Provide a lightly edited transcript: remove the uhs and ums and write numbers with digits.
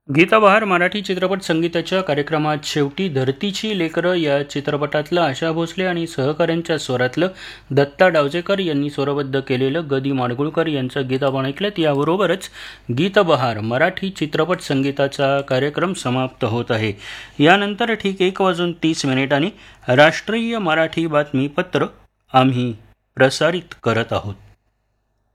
गीता बहार मराठी चित्रपट संगीताच्या कार्यक्रमात शेवटी धरतीची लेकरं या चित्रपटातलं आशा भोसले आणि सहकाऱ्यांच्या स्वरातलं दत्ता डावजेकर यांनी स्वरबद्ध केलेलं गदी माडगुळकर यांचं गीत आपण ऐकलं. याबरोबरच गीत बहार मराठी चित्रपट संगीताचा कार्यक्रम समाप्त होत आहे. यानंतर ठीक 1:30 राष्ट्रीय मराठी बातमीपत्र आम्ही प्रसारित करत आहोत.